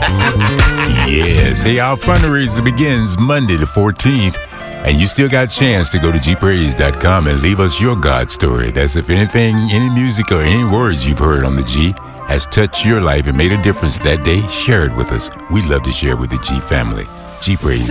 Yes. Hey, our fundraiser begins Monday the 14th, and you still got a chance to go to gpraise.com and leave us your God story. That's if anything, any music or any words you've heard on the G has touched your life and made a difference that day, share it with us. We love to share with the G family. G Praise.